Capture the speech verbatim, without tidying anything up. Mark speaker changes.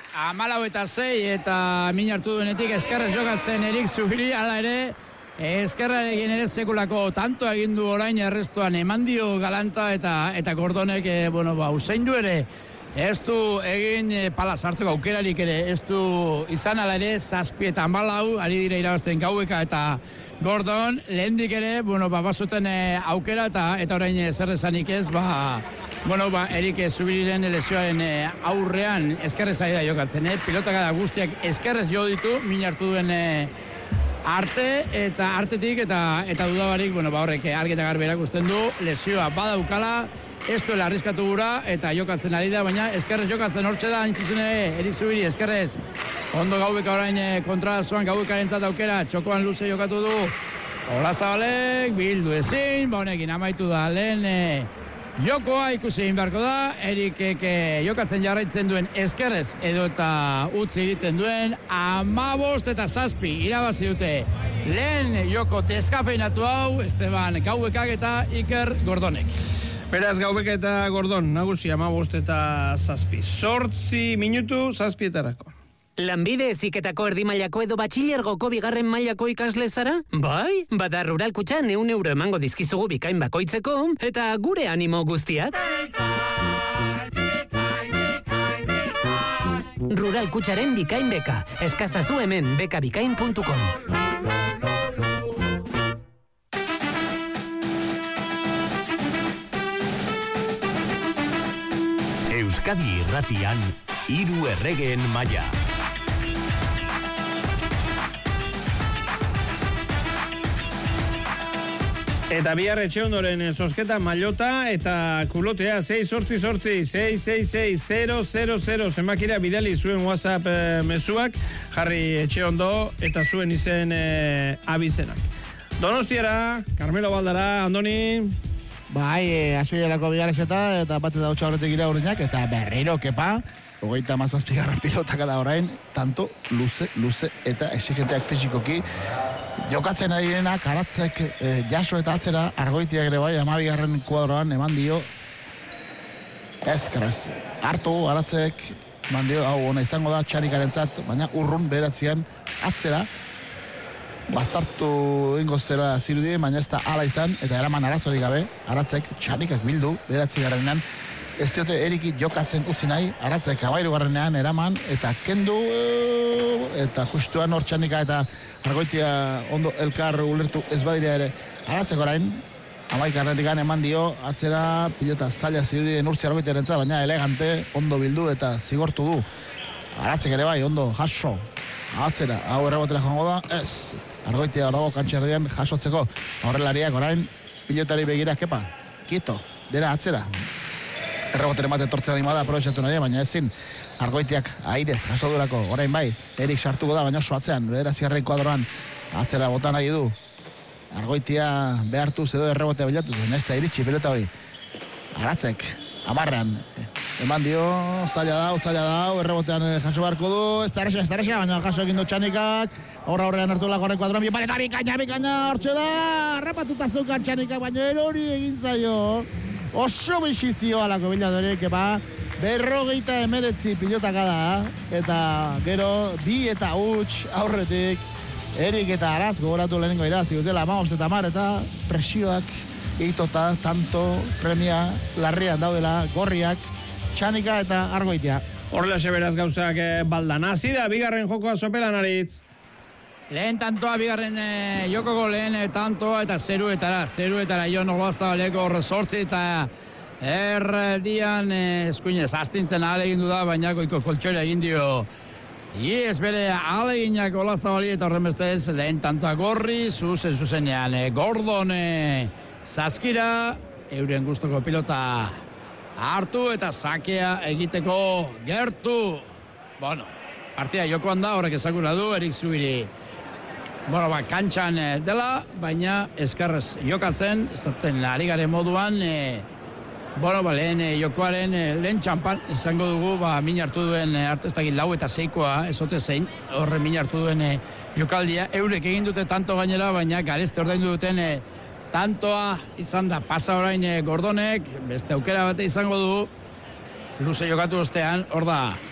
Speaker 1: amalau eta sei eta min hartu duenetik eskerrez jokatzen Erik Zubiri, ala ere eskerrarekin ere sekulako tanto egin du orain errestuan eman dio Galanta eta eta Gordonek e, bueno, ba, usain du ere ez du egin e, pala sartzeko aukerarik ere ez du izan, ala ere zazpi eta hamalau ari dira irabazten Gaueka eta Gordon, lehendik ere, bueno, ba, bazuten e, aukera eta eta orain e, zer esanik ez, ba, bueno, ba, Erik Zubiriren lesioaren e, aurrean eskerrez ari da jokatzen, eh? Pilotakada guztiak eskerrez jo ditu, min hartu duen e, arte eta artetik eta eta dudabarik, bueno, ba horrek argi eta garbi erakusten du lesioa badaukala, ez duela arriskatu gura eta jokatzen ari da, baina eskerrez jokatzen hortxe da, hain zuzen ere, Erik Zubiri eskerrez ondo Gaubeka orain kontra zoan Gaubeka entzat aukera, txokoan luze jokatu du Olazabalek, bildu ezin, ba honekin amaitu da lehen e, jokoa ikusi egin beharko da, Erikek jokatzen jarraitzen duen eskerrez edo eta utzi egiten duen amabost eta zazpi irabazi dute lehen joko deskafeinatu hau Esteban Gaubekak eta Iker Gordonek.
Speaker 2: Beraz, Gaubeka eta Gordon, nagusi amabost eta zazpi. Zortzi minutu zazpietarako.
Speaker 3: Lanbide heziketako erdi mailako edo batxilergoko bigarren mailako ikasle zara? Bai, bada Rural Kutxan ehun euro emango dizkizugu bikain bakoitzeko eta gure animo guztiak. Rural Kutxaren bikain beka. Eskazazu hemen bekabikain puntu com.
Speaker 4: Euskadi Irratian hiru erregeen maila.
Speaker 2: Eta bihar etxe ondoren zozketa mailota eta kulotea sei sortzi sortzi sei sei sei zero zero zero zenbakira bidali zuen WhatsApp e, mezuak jarri etxe ondo eta zuen izen e, abizenak. Donostiara, Carmelo Baldara, Andoni.
Speaker 5: Bai, hasi delako bigarrezeta eta bat eta hotxa horretik gira horrenak eta berriro kepa, hogeita mazazpigarren pilotak da orain, tanto luze, luze eta exigenteak fizikoki. Jokatzen ari dena, Karatzek e, jaso eta atzera, Argoitiak ere bai, amabigarren kuadroan eman dio. Ezkerrez, hartu Karatzek, eman dio, hau ona izango da, Txanikarentzat, baina urrun beratzean atzera, bastartu ingo zera zirudi, baina ez da ala izan, eta eraman arazorik gabe, Karatzek, Txanikak bildu, beratzi garrenean, ez diote Eriki jokatzen utzi nahi, Aratzek abairu garrenean eraman, eta kendu, eta justuan hor Txanika eta Argoitia ondo elkar ulertu ez badira ere. Aratzek orain, amaik arretik eman dio, atzera pilota zaila zirudien urtzi Argoitiaren za, baina elegante, ondo bildu eta zigortu du. Aratzek ere bai, ondo jaso, atzera, hau errebotera joango da, ez. Argoitia orago kantxerdian jasotzeko, aurrelariak orain, pilotari begira kepa, kieto, dera atzera. Errebotere mate tortzen animada, aprobetsatu nahi, baina ezin Argoitiak airez jaso durako, orain bai, Erik sartuko da, baina soatzean, bederatzigarren kuadroan, atzera botan nahi du. Argoitia behartu edo errebotea bilatuz, baina ez da iritsi pilota hori. Aratzek, amarrean, eman dio, zaila dau, zaila dau, errebotean jaso beharko du, ez da erresa, ez da erresa, baina jaso egin du Txanikak, horra horrean hartu lako horren kuadroan, bipan eta bikaina, bikaina, hortxe da, arrapatuta zukan Txanikak, baina erori egin zaio. Oso bizizio alako biladorek, eba, berrogeita emeretzi pilotaka da, eta gero, bi eta huts aurretik, Erik eta Aratz gogoratu lehenengo irazi dutela, amagost eta mar, eta presioak eitota, tanto premia larrian daudela, gorriak, Txanika eta Argoitia.
Speaker 2: Horrela seberaz gauzak eh, baldan. Hasi da, bigarren jokoa sopelan Aritz.
Speaker 1: Lehen tantoa, bigarren e, jokoko lehen e, tantoa eta zeruetara, zeruetara Jon Olazabaleko resortzi eta erdian e, eskuinez astintzen ahalegin du da, baina goiko koltxorea egin dio iez bere ahaleginak Olazabali eta horren bestez lehen tantoa gorri, zuzen zuzenean e, Gordon e, Zaskira, euren gustoko pilota hartu eta sakea egiteko gertu. Bueno, partida jokoan da, horrek ezaguna du, Erik Zubiri. Bueno, ba, kantxan dela, baina eskerrez jokatzen, zaten ari garen moduan, e, bueno, ba, lehen e, jokoaren e, lehen txampan, izango dugu, ba, min hartu duen e, artestakit lau eta seikoa, ezote zein, horre min hartu duen e, jokaldia, eurek egin dute tanto gainera, baina garezte ordaindu duten e, tantoa izan da pasa orain e, Gordonek, beste aukera bate izango du, luze jokatu ostean, hor da,